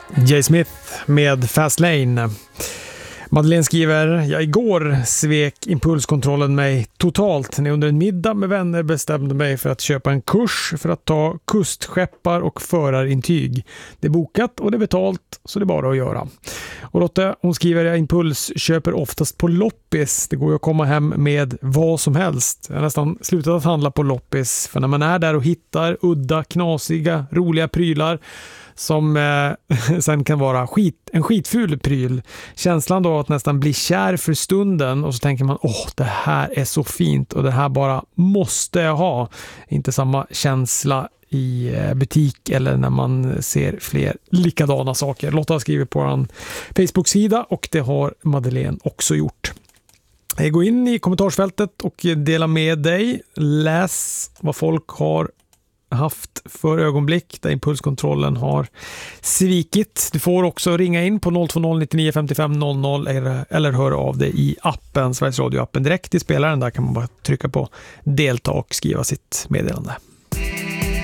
Jay Smith med Fast Lane. Madeleine skriver: jag igår svek impulskontrollen mig totalt när jag under en middag med vänner bestämde mig för att köpa en kurs för att ta kustskeppar och förarintyg. Det är bokat och det är betalt, så det är bara att göra. Och Lotte, hon skriver: jag impulsköper oftast på loppis. Det går ju att komma hem med vad som helst. Jag har nästan slutat att handla på loppis, för när man är där och hittar udda, knasiga, roliga prylar som sen kan vara en skitful pryl. Känslan då att nästan bli kär för stunden, och så tänker man, det här är så fint och det här bara måste jag ha. Inte samma känsla i butik eller när man ser fler likadana saker. Lotta har skrivit på en Facebook-sida och det har Madeleine också gjort. Gå in i kommentarsfältet och dela med dig. Läs vad folk har haft för ögonblick där impulskontrollen har svikit. Du får också ringa in på 020 99 55 00 eller höra av dig i appen, Sveriges Radio-appen, direkt i spelaren. Där kan man bara trycka på delta och skriva sitt meddelande.